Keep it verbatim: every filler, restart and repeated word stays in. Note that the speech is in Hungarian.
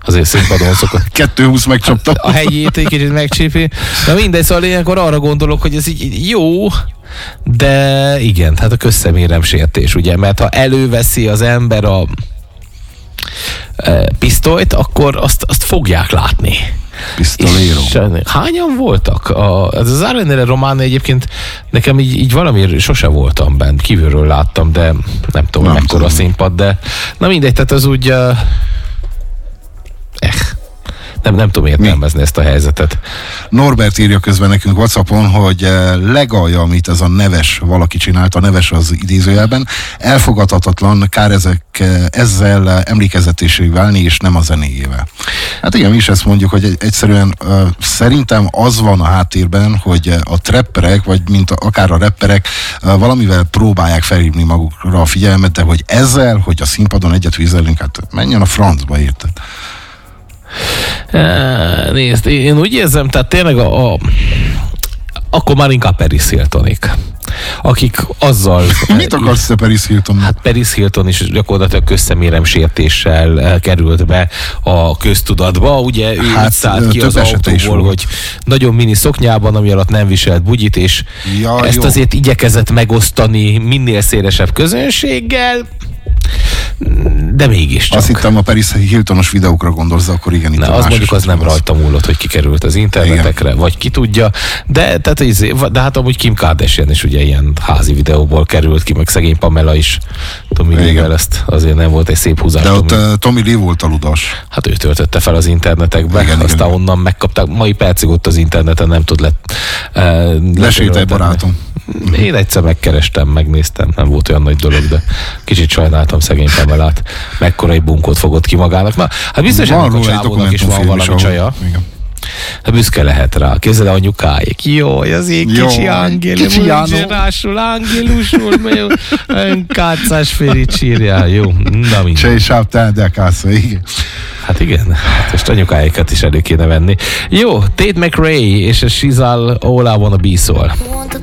azért színpadon szokott. kettő húsz megcsaptam. A hegyét egy kicsit megcsípi. Na mindegy, szóval ilyenkor arra gondolok, hogy ez így jó, de igen, hát a közszemérem sértés, ugye, mert ha előveszi az ember a e, pisztolyt, akkor azt, azt fogják látni. Pistolero. Hányan voltak? A, az Arena Romana egyébként nekem így, így valami sose voltam bent, kívülről láttam, de nem tudom, nem mekkora a színpad, de na mindegy, tehát az úgy uh, eh, nem, nem tudom értelmezni ezt a helyzetet. Norbert írja közben nekünk WhatsAppon, hogy legalja, amit ez a neves valaki csinált, a neves az idézőjelben, elfogadhatatlan, kár ezek, ezzel emlékezetésé válni, és nem a zenéjével. Hát igen, mi is ezt mondjuk, hogy egyszerűen uh, szerintem az van a háttérben, hogy a trapperek, vagy mint a, akár a rapperek uh, valamivel próbálják felhívni magukra a figyelmet, de hogy ezzel, hogy a színpadon egyet vízzelünk, hát menjen a francba, érted? Nézd, én úgy érzem, tehát tényleg a, a akkor már inkább Paris Hiltonik, akik azzal... Mit akarsz te Paris Hilton? Hát Paris Hilton is gyakorlatilag közszemérem sértéssel került be a köztudatba, ugye ő hát, szállt ki az autóból, hogy nagyon mini szoknyában, ami alatt nem viselt bugyit, és ja, ezt jó. Azért igyekezett megosztani minél szélesebb közönséggel, de mégiscsak. Azt hittem, a Paris Hiltonos videókra gondolsz, akkor igen. Itt Na, az mondjuk az nem rajta múlott, hogy kikerült az internetekre, igen. Vagy ki tudja, de, tehát, de hát amúgy Kim Kardashian is ugye ilyen házi videóból került ki, meg szegény Pamela is. Tommy Lee-vel ezt azért nem volt egy szép húzás. De ott Tommy, Tommy Lee volt a ludas. Hát ő töltötte fel az internetekbe, igen, aztán igen. Onnan megkapták. Mai percig ott az interneten nem tud lett. Uh, Lesétej barátom. Én egyszer megkerestem, megnéztem, nem volt olyan nagy dolog, de kicsit sajnáltam szegény Pamelát. Mekkora egy bunkót fogott ki magának. Na, hát biztos ennek a csávónak is van valami csaja. Hát büszke lehet rá. Képzeld el, anyukáik. Jaj, az én kicsi angelus, rásul angelusul, olyan kácás férit sírjál. Jó, na mindegy. Se is sáptál, de a kásza, igen. Hát igen, hát most anyukáikat is elő kéne venni. Jó, Tate McRae és a She's All All I Wanna Be szól.